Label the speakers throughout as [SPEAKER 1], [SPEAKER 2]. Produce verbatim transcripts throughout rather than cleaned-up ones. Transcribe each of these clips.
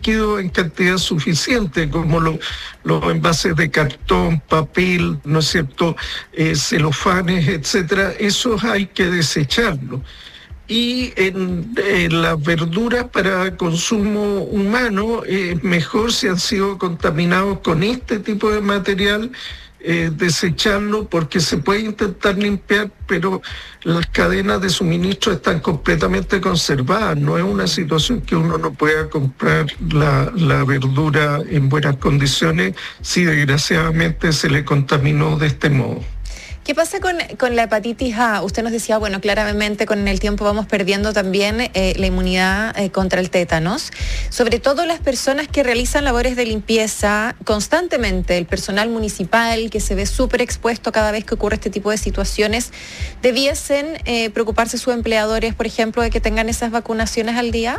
[SPEAKER 1] líquido en cantidad suficiente, como lo, los envases de cartón, papel, ¿no es cierto?, eh, celofanes, etcétera. Esos hay que desecharlos. Y en, en las verduras para consumo humano es eh, mejor si han sido contaminados con este tipo de material, eh, desecharlo, porque se puede intentar limpiar, pero las cadenas de suministro están completamente conservadas. No es una situación que uno no pueda comprar la, la verdura en buenas condiciones si desgraciadamente se le contaminó de este modo.
[SPEAKER 2] ¿Qué pasa con, con la hepatitis A? Usted nos decía, bueno, claramente con el tiempo vamos perdiendo también eh, la inmunidad eh, contra el tétanos. Sobre todo las personas que realizan labores de limpieza constantemente, el personal municipal que se ve súper expuesto cada vez que ocurre este tipo de situaciones, ¿debiesen eh, preocuparse sus empleadores, por ejemplo, de que tengan esas vacunaciones al día?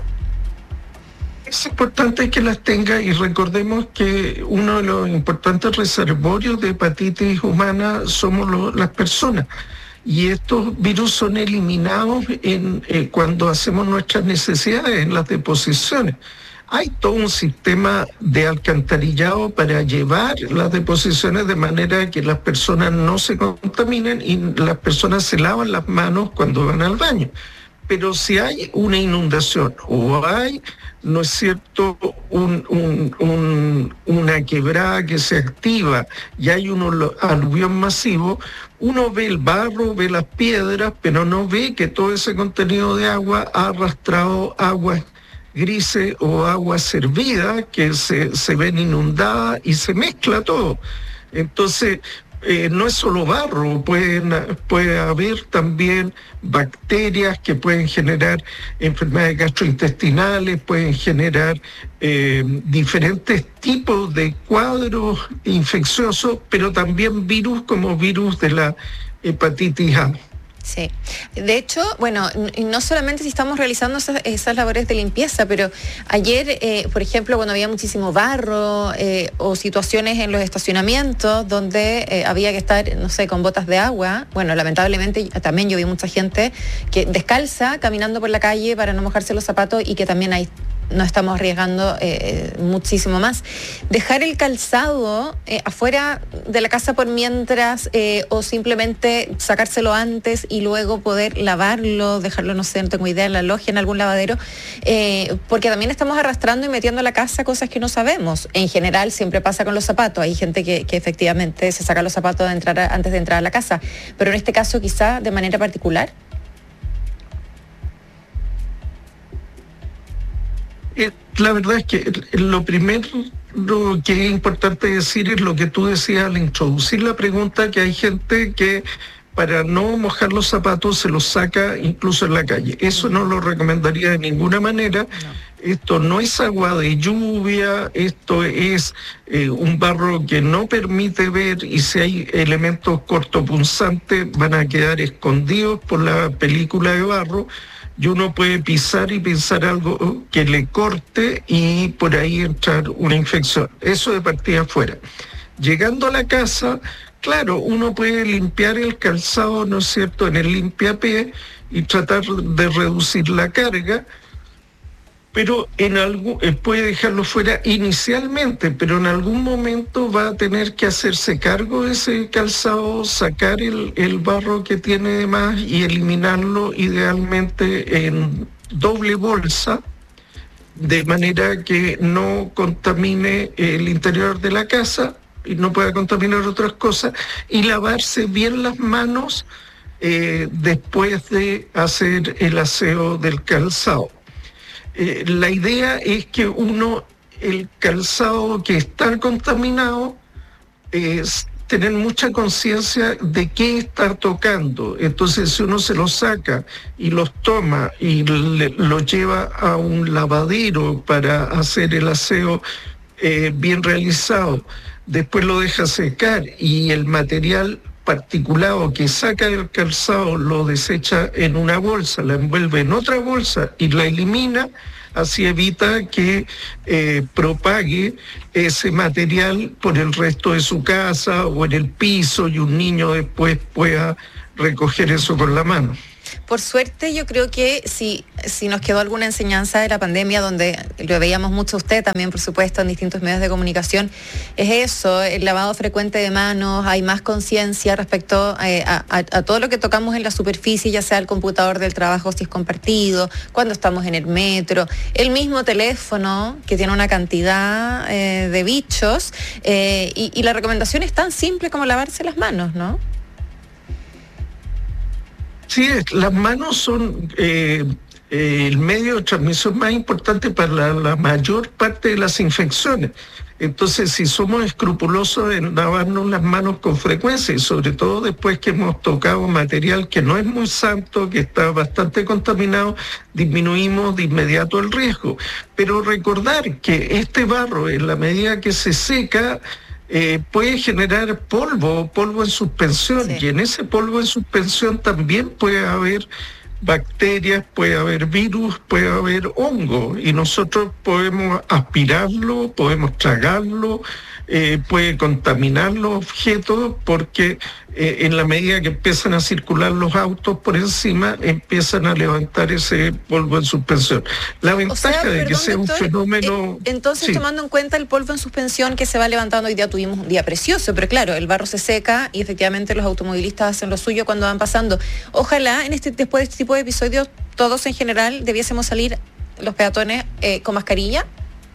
[SPEAKER 1] Es importante que las tenga, y recordemos que uno de los importantes reservorios de hepatitis humana somos lo, las personas. Y estos virus son eliminados en, eh, cuando hacemos nuestras necesidades, en las deposiciones. Hay todo un sistema de alcantarillado para llevar las deposiciones de manera que las personas no se contaminen y las personas se lavan las manos cuando van al baño. Pero si hay una inundación o hay, ¿no es cierto?, un, un, un, una quebrada que se activa y hay un aluvión masivo, uno ve el barro, ve las piedras, pero no ve que todo ese contenido de agua ha arrastrado aguas grises o aguas servidas que se, se ven inundadas y se mezcla todo. Entonces, Eh, no es solo barro, pueden, puede haber también bacterias que pueden generar enfermedades gastrointestinales, pueden generar eh, diferentes tipos de cuadros infecciosos, pero también virus como virus de la hepatitis A.
[SPEAKER 2] Sí, de hecho, bueno, no solamente si estamos realizando esas, esas labores de limpieza, pero ayer, eh, por ejemplo, cuando había muchísimo barro eh, o situaciones en los estacionamientos donde eh, había que estar, no sé, con botas de agua, bueno, lamentablemente también yo vi mucha gente que descalza caminando por la calle para no mojarse los zapatos y que también hay no estamos arriesgando eh, muchísimo más. Dejar el calzado eh, afuera de la casa por mientras eh, o simplemente sacárselo antes y luego poder lavarlo, dejarlo, no sé, no tengo idea, en la logia, en algún lavadero, eh, porque también estamos arrastrando y metiendo a la casa cosas que no sabemos. En general siempre pasa con los zapatos, hay gente que, que efectivamente se saca los zapatos de entrar a, antes de entrar a la casa, pero en este caso quizá de manera particular.
[SPEAKER 1] La verdad es que lo primero que es importante decir es lo que tú decías al introducir la pregunta, que hay gente que para no mojar los zapatos se los saca incluso en la calle. Eso no lo recomendaría de ninguna manera. No. Esto no es agua de lluvia, esto es eh, un barro que no permite ver, y si hay elementos cortopunzantes van a quedar escondidos por la película de barro. Y uno puede pisar y pensar algo que le corte y por ahí entrar una infección. Eso de partida afuera. Llegando a la casa, claro, uno puede limpiar el calzado, ¿no es cierto?, en el limpiapié y tratar de reducir la carga, pero en algún, puede dejarlo fuera inicialmente, pero en algún momento va a tener que hacerse cargo de ese calzado, sacar el, el barro que tiene de más y eliminarlo idealmente en doble bolsa, de manera que no contamine el interior de la casa y no pueda contaminar otras cosas, y lavarse bien las manos eh, después de hacer el aseo del calzado. Eh, la idea es que uno, el calzado que está contaminado, es tener mucha conciencia de qué está tocando. Entonces, si uno se los saca y los toma y le, los lleva a un lavadero para hacer el aseo eh, bien realizado, después lo deja secar y el material particulado que saca del calzado lo desecha en una bolsa, la envuelve en otra bolsa y la elimina, así evita que eh, propague ese material por el resto de su casa o en el piso y un niño después pueda recoger eso con la mano.
[SPEAKER 2] Por suerte, yo creo que si, si nos quedó alguna enseñanza de la pandemia, donde lo veíamos mucho usted también, por supuesto, en distintos medios de comunicación, es eso, el lavado frecuente de manos, hay más conciencia respecto eh, a, a, a todo lo que tocamos en la superficie, ya sea el computador del trabajo si es compartido, cuando estamos en el metro, el mismo teléfono que tiene una cantidad eh, de bichos, eh, y, y la recomendación es tan simple como lavarse las manos, ¿no?
[SPEAKER 1] Sí, las manos son eh, eh, el medio de transmisión más importante para la, la mayor parte de las infecciones. Entonces, si somos escrupulosos en lavarnos las manos con frecuencia, y sobre todo después que hemos tocado material que no es muy santo, que está bastante contaminado, disminuimos de inmediato el riesgo. Pero recordar que este barro, en la medida que se seca, Eh, puede generar polvo, polvo en suspensión, sí. Y en ese polvo en suspensión también puede haber bacterias, puede haber virus, puede haber hongo, y nosotros podemos aspirarlo, podemos tragarlo, eh, puede contaminar los objetos, porque eh, en la medida que empiezan a circular los autos por encima, empiezan a levantar ese polvo en suspensión. La ventaja, o sea, de perdón, que sea doctor, un fenómeno...
[SPEAKER 2] Eh, entonces, sí. Tomando en cuenta el polvo en suspensión que se va levantando, hoy día tuvimos un día precioso, pero claro, el barro se seca y efectivamente los automovilistas hacen lo suyo cuando van pasando. Ojalá, en este después de este tipo de episodios, todos en general debiésemos salir, los peatones, eh, con mascarilla.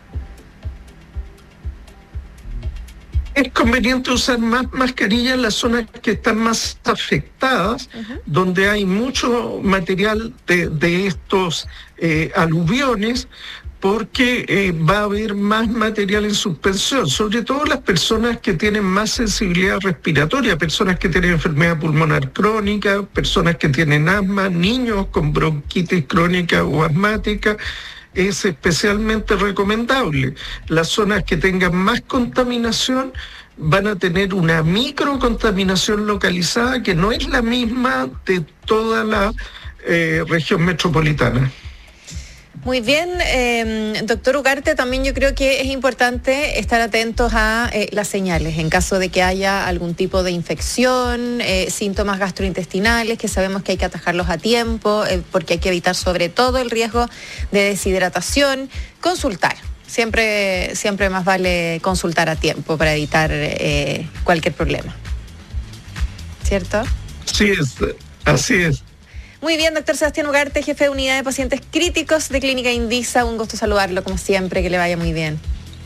[SPEAKER 1] Es conveniente usar más mascarilla en las zonas que están más afectadas, uh-huh. Donde hay mucho material de, de estos eh, aluviones, porque eh, va a haber más material en suspensión, sobre todo las personas que tienen más sensibilidad respiratoria, personas que tienen enfermedad pulmonar crónica, personas que tienen asma, niños con bronquitis crónica o asmática. Es especialmente recomendable. Las zonas que tengan más contaminación van a tener una microcontaminación localizada que no es la misma de toda la eh, región metropolitana.
[SPEAKER 2] Muy bien, eh, doctor Ugarte, también yo creo que es importante estar atentos a eh, las señales en caso de que haya algún tipo de infección, eh, síntomas gastrointestinales, que sabemos que hay que atajarlos a tiempo, eh, porque hay que evitar sobre todo el riesgo de deshidratación. Consultar, siempre, siempre más vale consultar a tiempo para evitar eh, cualquier problema, ¿cierto?
[SPEAKER 1] Sí, es, así es.
[SPEAKER 2] Muy bien, doctor Sebastián Ugarte, jefe de unidad de pacientes críticos de Clínica Indisa. Un gusto saludarlo, como siempre, que le vaya muy bien.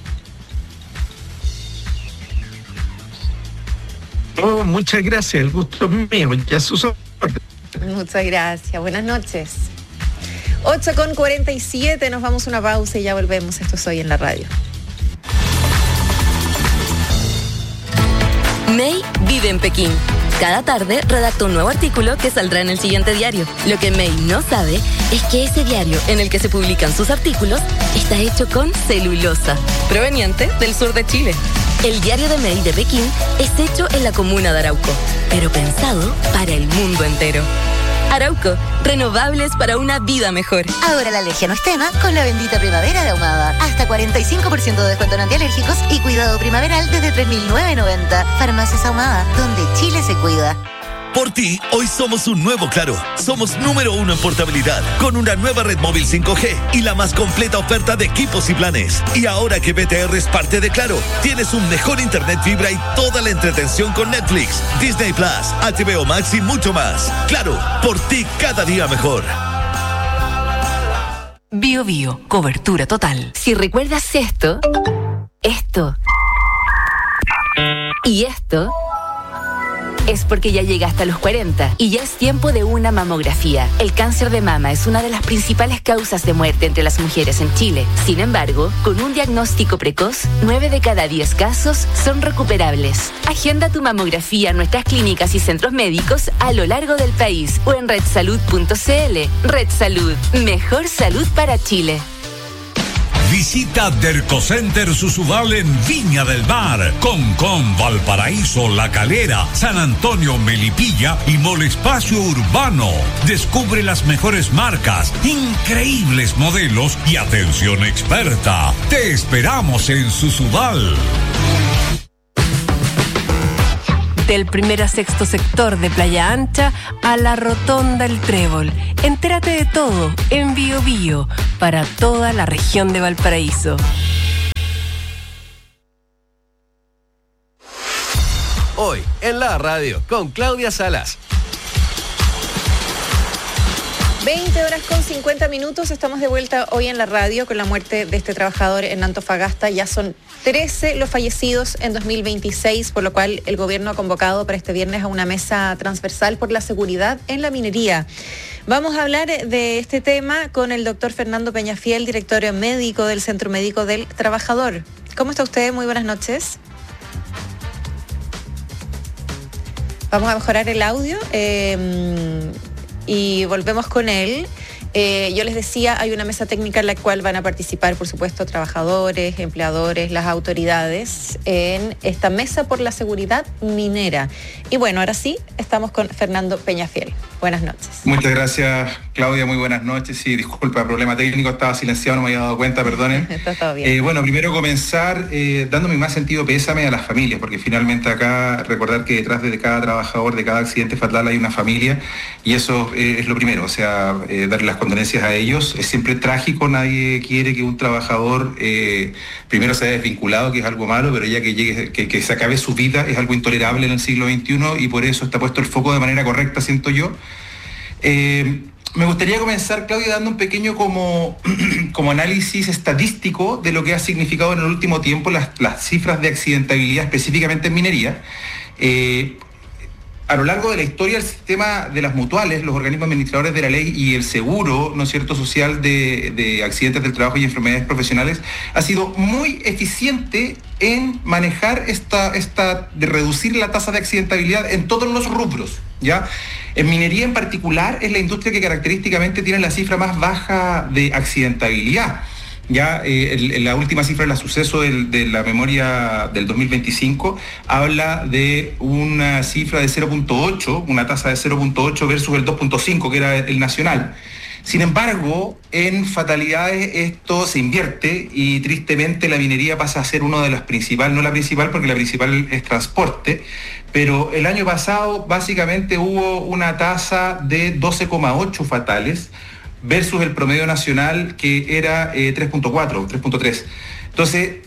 [SPEAKER 1] Oh, muchas gracias, el gusto es mío, ya sus órdenes.
[SPEAKER 2] Muchas gracias, buenas noches. ocho con cuarenta y siete, nos vamos a una pausa y ya volvemos. Esto es Hoy en la Radio.
[SPEAKER 3] May vive en Pekín. Cada tarde redacta un nuevo artículo que saldrá en el siguiente diario. Lo que May no sabe es que ese diario en el que se publican sus artículos está hecho con celulosa, proveniente del sur de Chile. El diario de May de Pekín es hecho en la comuna de Arauco, pero pensado para el mundo entero. Arauco, renovables para una vida mejor.
[SPEAKER 4] Ahora la alergia no es tema con la bendita primavera de Ahumada. Hasta cuarenta y cinco por ciento de descuento en antialérgicos y cuidado primaveral desde tres mil novecientos noventa. Farmacias Ahumada, donde Chile se cuida.
[SPEAKER 5] Por ti, hoy somos un nuevo Claro. Somos número uno en portabilidad, con una nueva red móvil cinco G y la más completa oferta de equipos y planes. Y ahora que B T R es parte de Claro, tienes un mejor internet fibra y toda la entretención con Netflix, Disney Plus, H B O Max y mucho más. Claro, por ti cada día mejor.
[SPEAKER 3] Bio Bio, cobertura total. Si recuerdas esto, esto y esto, es porque ya llegaste a los cuarenta y ya es tiempo de una mamografía. El cáncer de mama es una de las principales causas de muerte entre las mujeres en Chile. Sin embargo, con un diagnóstico precoz, nueve de cada diez casos son recuperables. Agenda tu mamografía en nuestras clínicas y centros médicos a lo largo del país o en red salud punto c l. Red Salud, mejor salud para Chile.
[SPEAKER 6] Visita Dercocenter Susubal en Viña del Mar, Concón, Valparaíso, La Calera, San Antonio, Melipilla y Mall Espacio Urbano. Descubre las mejores marcas, increíbles modelos y atención experta. Te esperamos en Susubal.
[SPEAKER 7] Del primer a sexto sector de Playa Ancha a la Rotonda El Trébol. Entérate de todo en Bio Bio para toda la región de Valparaíso.
[SPEAKER 8] Hoy en la radio con Claudia Salas.
[SPEAKER 2] veinte horas con cincuenta minutos, estamos de vuelta hoy en la radio con la muerte de este trabajador en Antofagasta. Ya son trece los fallecidos en dos mil veintiséis, por lo cual el gobierno ha convocado para este viernes a una mesa transversal por la seguridad en la minería. Vamos a hablar de este tema con el doctor Fernando Peñafiel, director médico del Centro Médico del Trabajador. ¿Cómo está usted? Muy buenas noches. Vamos a mejorar el audio. Eh, Y volvemos con él. Eh, yo les decía, hay una mesa técnica en la cual van a participar, por supuesto, trabajadores, empleadores, las autoridades, en esta mesa por la seguridad minera. Y bueno, ahora sí, estamos con Fernando Peñafiel. Buenas noches.
[SPEAKER 9] Muchas gracias, Claudia. Muy buenas noches. Sí, disculpa, problema técnico, estaba silenciado, no me había dado cuenta, perdonen.
[SPEAKER 2] Está todo bien.
[SPEAKER 9] Eh, bueno, primero comenzar eh, dando mi más sentido pésame a las familias, porque finalmente acá recordar que detrás de cada trabajador, de cada accidente fatal hay una familia, y eso eh, es lo primero, o sea, eh, darle las condolencias a ellos. Es siempre trágico, nadie quiere que un trabajador eh, primero se haya desvinculado, que es algo malo, pero ya que llegue, que, que se acabe su vida es algo intolerable en el siglo veintiuno, y por eso está puesto el foco de manera correcta, siento yo. Eh, me gustaría comenzar, Claudia, dando un pequeño como, como análisis estadístico de lo que ha significado en el último tiempo las, las cifras de accidentabilidad, específicamente en minería. Eh, A lo largo de la historia, el sistema de las mutuales, los organismos administradores de la ley y el seguro, ¿no es cierto?, social de, de accidentes del trabajo y enfermedades profesionales, ha sido muy eficiente en manejar esta, esta, de reducir la tasa de accidentabilidad en todos los rubros, ¿ya? En minería en particular es la industria que característicamente tiene la cifra más baja de accidentabilidad. Ya eh, el, la última cifra de la suceso del, de la memoria del dos mil veinticinco habla de una cifra de cero punto ocho, una tasa de cero punto ocho versus el dos punto cinco que era el nacional. Sin embargo, en fatalidades esto se invierte y tristemente la minería pasa a ser una de las principales, no la principal porque la principal es transporte, pero el año pasado básicamente hubo una tasa de doce coma ocho fatales, versus el promedio nacional que era eh, tres punto cuatro, tres punto tres. Entonces,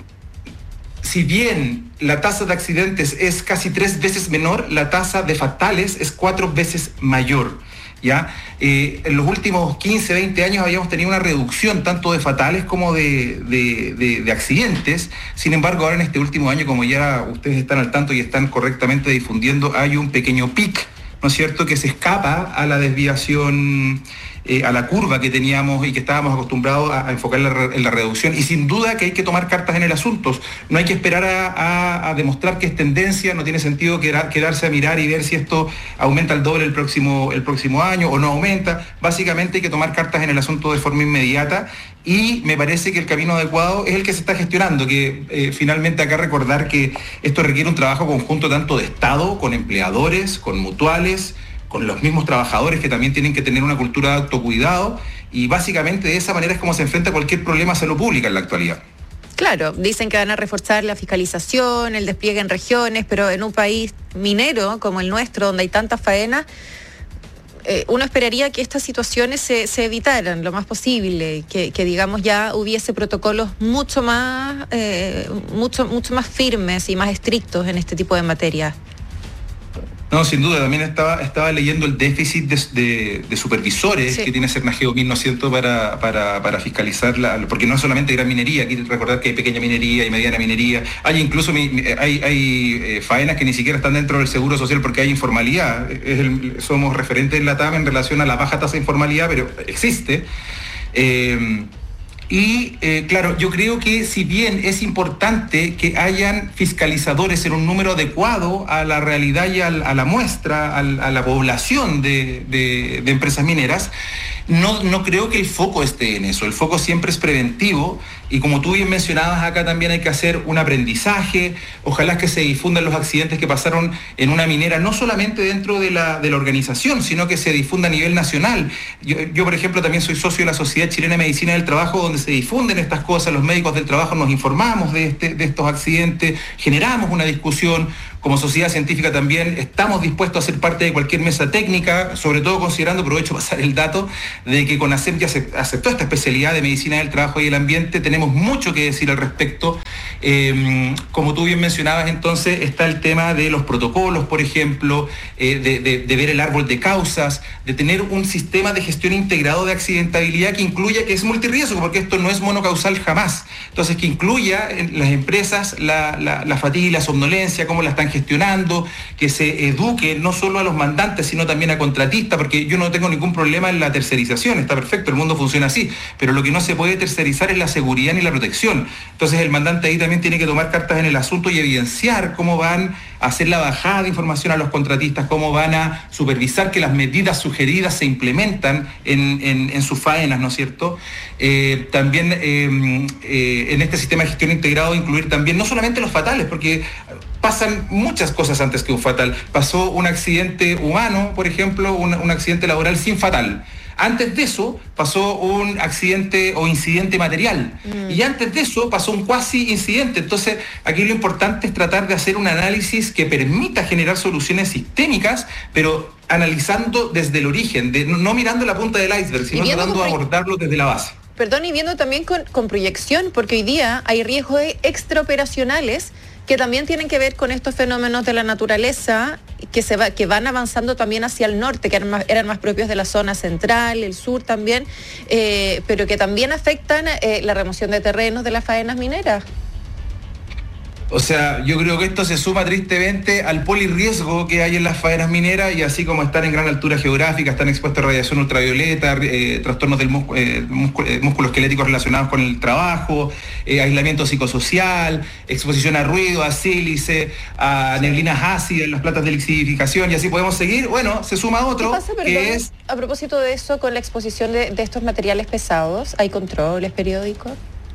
[SPEAKER 9] si bien la tasa de accidentes es casi tres veces menor, la tasa de fatales es cuatro veces mayor, ¿ya? Eh, en los últimos quince, veinte años habíamos tenido una reducción tanto de fatales como de, de, de, de accidentes. Sin embargo, ahora en este último año, como ya ustedes están al tanto y están correctamente difundiendo, hay un pequeño pic, ¿no es cierto?, que se escapa a la desviación, eh, a la curva que teníamos y que estábamos acostumbrados a, a enfocar la, en la reducción. Y sin duda que hay que tomar cartas en el asunto. No hay que esperar a, a, a demostrar que es tendencia, no tiene sentido quedar, quedarse a mirar y ver si esto aumenta el doble el próximo, el próximo año o no aumenta. Básicamente hay que tomar cartas en el asunto de forma inmediata. Y me parece que el camino adecuado es el que se está gestionando, que eh, finalmente acá recordar que esto requiere un trabajo conjunto tanto de Estado, con empleadores, con mutuales, con los mismos trabajadores que también tienen que tener una cultura de autocuidado, y básicamente de esa manera es como se enfrenta cualquier problema a salud pública en la actualidad.
[SPEAKER 2] Claro, dicen que van a reforzar la fiscalización, el despliegue en regiones, pero en un país minero como el nuestro, donde hay tantas faenas, Eh, uno esperaría que estas situaciones se, se evitaran lo más posible, que, que digamos ya hubiese protocolos mucho más, eh, mucho, mucho más firmes y más estrictos en este tipo de materias.
[SPEAKER 9] No, sin duda, también estaba, estaba leyendo el déficit de, de, de supervisores sí. que tiene Cernageo mil, ¿no es cierto?, para, para, para fiscalizar, la, porque no es solamente gran minería, hay que recordar que hay pequeña minería y mediana minería, hay incluso hay, hay eh, faenas que ni siquiera están dentro del seguro social porque hay informalidad. Es el, somos referentes en la T A M en relación a la baja tasa de informalidad, pero existe. Eh, Y eh, claro, yo creo que si bien es importante que hayan fiscalizadores en un número adecuado a la realidad y a, a la muestra, a, a la población de, de, de empresas mineras, no, no creo que el foco esté en eso. El foco siempre es preventivo y como tú bien mencionabas, acá también hay que hacer un aprendizaje. Ojalá que se difundan los accidentes que pasaron en una minera, no solamente dentro de la, de la organización, sino que se difunda a nivel nacional. Yo, yo, por ejemplo, también soy socio de la Sociedad Chilena de Medicina del Trabajo, donde se difunden estas cosas. Los médicos del trabajo nos informamos de, este, de estos accidentes, generamos una discusión como sociedad científica también estamos dispuestos a ser parte de cualquier mesa técnica, sobre todo considerando, aprovecho pasar el dato, de que CONACYT ya aceptó esta especialidad de medicina del trabajo y el ambiente. Tenemos mucho que decir al respecto. Eh, como tú bien mencionabas, entonces, está el tema de los protocolos, por ejemplo, eh, de, de, de ver el árbol de causas, de tener un sistema de gestión integrado de accidentabilidad que incluya, que es multirriesgo, porque esto no es monocausal jamás. Entonces, que incluya en las empresas la, la, la fatiga y la somnolencia, cómo la están gestionando, que se eduque no solo a los mandantes, sino también a contratistas, porque yo no tengo ningún problema en la tercerización, está perfecto, el mundo funciona así, pero lo que no se puede tercerizar es la seguridad ni la protección. Entonces, el mandante ahí también tiene que tomar cartas en el asunto y evidenciar cómo van a hacer la bajada de información a los contratistas, cómo van a supervisar que las medidas sugeridas se implementan en, en, en sus faenas, ¿no es cierto? Eh, también eh, eh, en este sistema de gestión integrado incluir también no solamente los fatales, porque pasan muchas cosas antes que un fatal. Pasó un accidente humano, por ejemplo, un, un accidente laboral sin fatal. Antes de eso pasó un accidente o incidente material. Mm. Y antes de eso pasó un cuasi incidente. Entonces, aquí lo importante es tratar de hacer un análisis que permita generar soluciones sistémicas, pero analizando desde el origen, de, no, no mirando la punta del iceberg, sino tratando de abordarlo desde la base.
[SPEAKER 2] Perdón, y viendo también con, con proyección, porque hoy día hay riesgos extraoperacionales que también tienen que ver con estos fenómenos de la naturaleza que se va, que van avanzando también hacia el norte, que eran más, eran más propios de la zona central, el sur también, eh, pero que también afectan eh, la remoción de terrenos de las faenas mineras.
[SPEAKER 9] O sea, yo creo que esto se suma tristemente al polirriesgo que hay en las faenas mineras, y así como están en gran altura geográfica, están expuestos a radiación ultravioleta, eh, trastornos del músculo, eh, músculo, eh, músculo esqueléticos relacionados con el trabajo, eh, aislamiento psicosocial, exposición a ruido, a sílice, a neblinas ácidas en las plantas de lixivificación, y así podemos seguir. Bueno, se suma otro.
[SPEAKER 2] ¿Qué pasa, perdón,
[SPEAKER 9] que es...
[SPEAKER 2] a propósito de eso, con la exposición de, de estos materiales pesados? ¿Hay controles periódicos?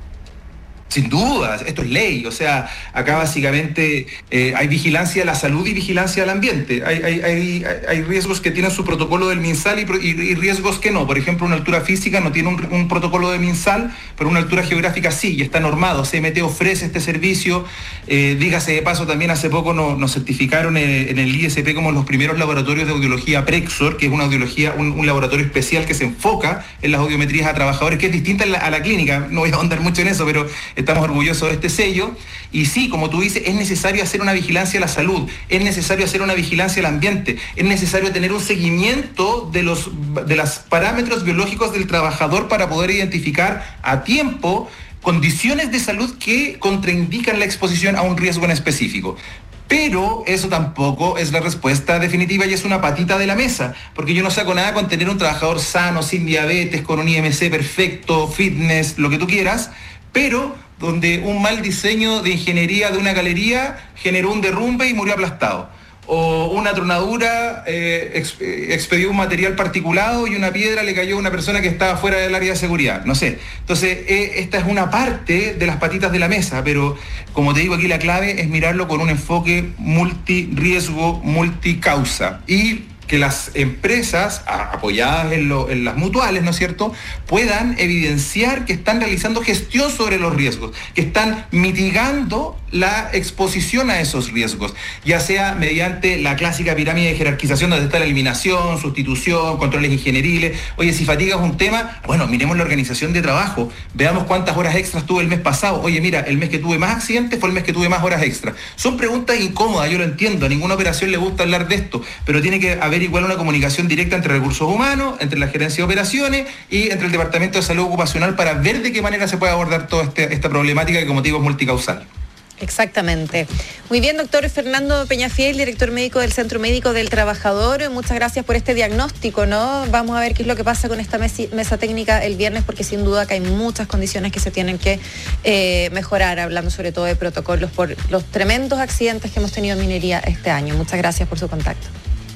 [SPEAKER 9] Sin duda, esto es ley. O sea, acá básicamente eh, hay vigilancia a la salud y vigilancia al ambiente. Hay, hay, hay, hay riesgos que tienen su protocolo del MinSal y, y, y riesgos que no. Por ejemplo, una altura física no tiene un, un protocolo de MinSal, pero una altura geográfica sí, y está normado. C M T ofrece este servicio. Eh, dígase de paso, también hace poco nos, nos certificaron en, en el I S P como los primeros laboratorios de audiología Prexor, que es una audiología, un, un laboratorio especial que se enfoca en las audiometrías a trabajadores, que es distinta a la, a la clínica. No voy a ahondar mucho en eso, pero estamos orgullosos de este sello. Y sí, como tú dices, es necesario hacer una vigilancia a la salud, es necesario hacer una vigilancia al ambiente, es necesario tener un seguimiento de los de los parámetros biológicos del trabajador para poder identificar a tiempo condiciones de salud que contraindican la exposición a un riesgo en específico. Pero eso tampoco es la respuesta definitiva y es una patita de la mesa, porque yo no saco nada con tener un trabajador sano, sin diabetes, con un I M C perfecto, fitness, lo que tú quieras, pero donde un mal diseño de ingeniería de una galería generó un derrumbe y murió aplastado. O una tronadura eh, ex, eh, expedió un material particulado y una piedra le cayó a una persona que estaba fuera del área de seguridad, no sé. Entonces, eh, esta es una parte de las patitas de la mesa, pero como te digo, aquí la clave es mirarlo con un enfoque multirriesgo, multicausa. Y que las empresas, apoyadas en, lo, en las mutuales, ¿no es cierto?, puedan evidenciar que están realizando gestión sobre los riesgos, que están mitigando la exposición a esos riesgos, ya sea mediante la clásica pirámide de jerarquización donde está la eliminación, sustitución, controles ingenieriles. Oye, si fatiga es un tema, bueno, miremos la organización de trabajo, veamos cuántas horas extras tuve el mes pasado. Oye, mira, el mes que tuve más accidentes fue el mes que tuve más horas extras. Son preguntas incómodas, yo lo entiendo, a ninguna operación le gusta hablar de esto, pero tiene que haber igual una comunicación directa entre recursos humanos, entre la gerencia de operaciones y entre el Departamento de Salud Ocupacional para ver de qué manera se puede abordar toda este, esta problemática que, como te digo, es multicausal.
[SPEAKER 2] Exactamente. Muy bien, doctor Fernando Peñafiel, director médico del Centro Médico del Trabajador. Muchas gracias por este diagnóstico, ¿no? Vamos a ver qué es lo que pasa con esta mesa, mesa técnica el viernes, porque sin duda que hay muchas condiciones que se tienen que eh, mejorar, hablando sobre todo de protocolos por los tremendos accidentes que hemos tenido en minería este año. Muchas gracias por su contacto.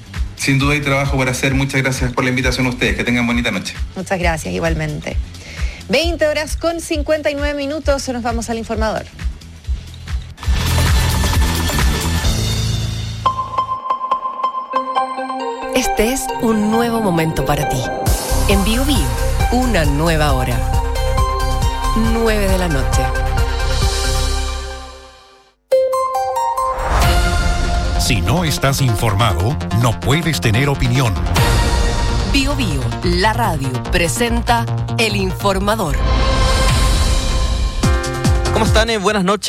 [SPEAKER 9] Sin duda hay trabajo por hacer. Muchas gracias por la invitación a ustedes. Que tengan bonita noche.
[SPEAKER 2] Muchas gracias, igualmente. veinte horas con cincuenta y nueve minutos, nos vamos al informador.
[SPEAKER 7] Este es un nuevo momento para ti. En Bio Bio, una nueva hora. nueve de la noche.
[SPEAKER 10] Si no estás informado, no puedes tener opinión.
[SPEAKER 7] Bio Bio, la radio, presenta El Informador.
[SPEAKER 11] ¿Cómo están? Eh, buenas noches.